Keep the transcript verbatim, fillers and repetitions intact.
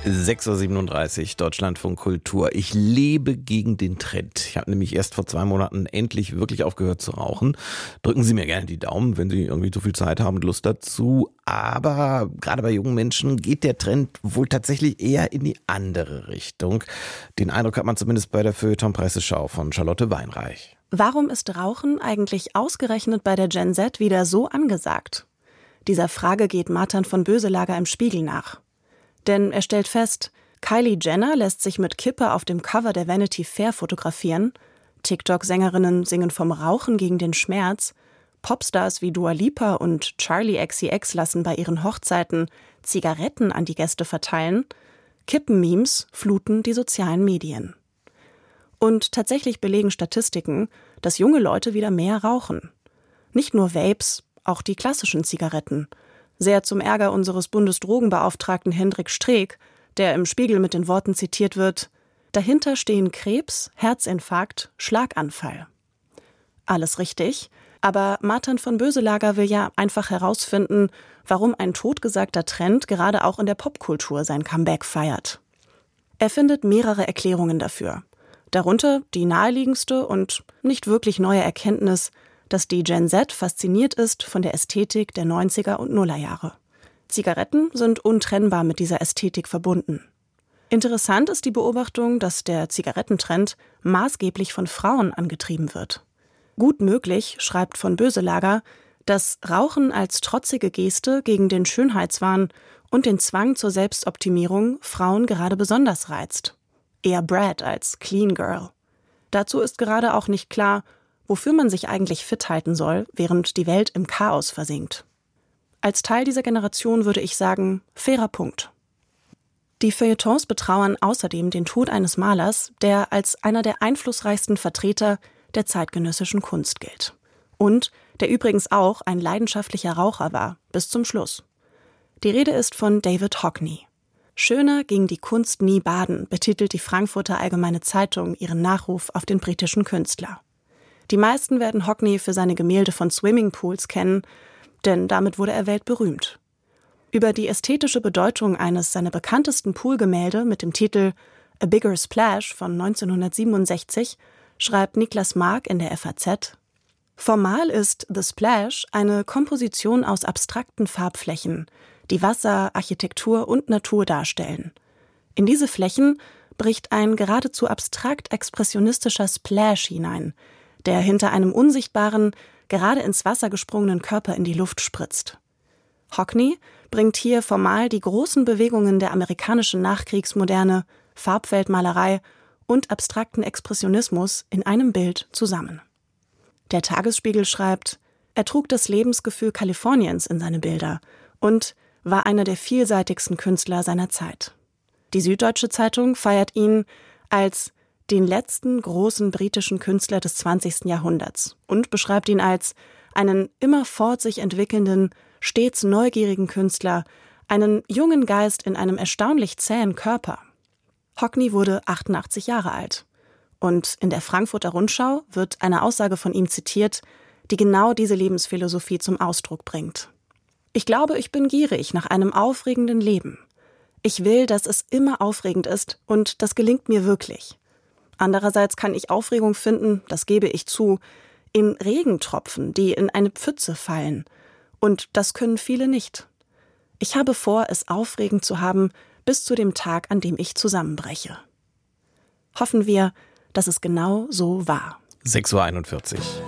sechs Uhr siebenunddreißig, Deutschlandfunk Kultur. Ich lebe gegen den Trend. Ich habe nämlich erst vor zwei Monaten endlich wirklich aufgehört zu rauchen. Drücken Sie mir gerne die Daumen, wenn Sie irgendwie so viel Zeit haben und Lust dazu. Aber gerade bei jungen Menschen geht der Trend wohl tatsächlich eher in die andere Richtung. Den Eindruck hat man zumindest bei der Feuilleton-Presseschau von Charlotte Weinreich. Warum ist Rauchen eigentlich ausgerechnet bei der Gen Z wieder so angesagt? Dieser Frage geht Martin von Boeselager im Spiegel nach. Denn er stellt fest, Kylie Jenner lässt sich mit Kippe auf dem Cover der Vanity Fair fotografieren, TikTok-Sängerinnen singen vom Rauchen gegen den Schmerz, Popstars wie Dua Lipa und Charli X C X lassen bei ihren Hochzeiten Zigaretten an die Gäste verteilen, Kippen-Memes fluten die sozialen Medien. Und tatsächlich belegen Statistiken, dass junge Leute wieder mehr rauchen. Nicht nur Vapes, auch die klassischen Zigaretten. Sehr zum Ärger unseres Bundesdrogenbeauftragten Hendrik Streeck, der im Spiegel mit den Worten zitiert wird: Dahinter stehen Krebs, Herzinfarkt, Schlaganfall. Alles richtig, aber Martin von Boeselager will ja einfach herausfinden, warum ein totgesagter Trend gerade auch in der Popkultur sein Comeback feiert. Er findet mehrere Erklärungen dafür. Darunter die naheliegendste und nicht wirklich neue Erkenntnis, dass die Gen Z fasziniert ist von der Ästhetik der neunziger und Nullerjahre. Zigaretten sind untrennbar mit dieser Ästhetik verbunden. Interessant ist die Beobachtung, dass der Zigarettentrend maßgeblich von Frauen angetrieben wird. Gut möglich, schreibt von Boeselager, dass Rauchen als trotzige Geste gegen den Schönheitswahn und den Zwang zur Selbstoptimierung Frauen gerade besonders reizt. Eher Brad als Clean Girl. Dazu ist gerade auch nicht klar, wofür man sich eigentlich fit halten soll, während die Welt im Chaos versinkt. Als Teil dieser Generation würde ich sagen, fairer Punkt. Die Feuilletons betrauern außerdem den Tod eines Malers, der als einer der einflussreichsten Vertreter der zeitgenössischen Kunst gilt. Und der übrigens auch ein leidenschaftlicher Raucher war, bis zum Schluss. Die Rede ist von David Hockney. Schöner ging die Kunst nie baden, betitelt die Frankfurter Allgemeine Zeitung ihren Nachruf auf den britischen Künstler. Die meisten werden Hockney für seine Gemälde von Swimmingpools kennen, denn damit wurde er weltberühmt. Über die ästhetische Bedeutung eines seiner bekanntesten Poolgemälde mit dem Titel A Bigger Splash von neunzehnhundertsiebenundsechzig schreibt Niklas Mark in der F A Z: Formal ist The Splash eine Komposition aus abstrakten Farbflächen, die Wasser, Architektur und Natur darstellen. In diese Flächen bricht ein geradezu abstrakt expressionistischer Splash hinein, der hinter einem unsichtbaren, gerade ins Wasser gesprungenen Körper in die Luft spritzt. Hockney bringt hier formal die großen Bewegungen der amerikanischen Nachkriegsmoderne, Farbfeldmalerei und abstrakten Expressionismus in einem Bild zusammen. Der Tagesspiegel schreibt, er trug das Lebensgefühl Kaliforniens in seine Bilder und war einer der vielseitigsten Künstler seiner Zeit. Die Süddeutsche Zeitung feiert ihn als den letzten großen britischen Künstler des zwanzigsten Jahrhunderts und beschreibt ihn als einen immerfort sich entwickelnden, stets neugierigen Künstler, einen jungen Geist in einem erstaunlich zähen Körper. Hockney wurde achtundachtzig Jahre alt. Und in der Frankfurter Rundschau wird eine Aussage von ihm zitiert, die genau diese Lebensphilosophie zum Ausdruck bringt. Ich glaube, ich bin gierig nach einem aufregenden Leben. Ich will, dass es immer aufregend ist und das gelingt mir wirklich. Andererseits kann ich Aufregung finden, das gebe ich zu, in Regentropfen, die in eine Pfütze fallen. Und das können viele nicht. Ich habe vor, es aufregend zu haben, bis zu dem Tag, an dem ich zusammenbreche. Hoffen wir, dass es genau so war. sechs Uhr einundvierzig.